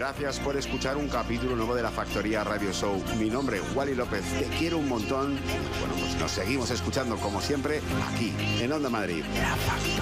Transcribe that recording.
Gracias por escuchar un capítulo nuevo de La Factoría Radio Show. Mi nombre es Wally López, te quiero un montón. Bueno, pues nos seguimos escuchando como siempre aquí en Onda Madrid. La Factoría.